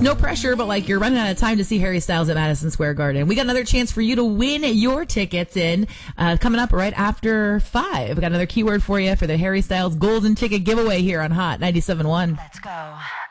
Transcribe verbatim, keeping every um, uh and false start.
no pressure, but like you're running out of time to see Harry Styles at Madison Square Garden. We got another chance for you to win your tickets in uh, coming up right after five. We got another keyword for you for the Harry Styles golden ticket giveaway here on Hot ninety-seven point one. Let's go.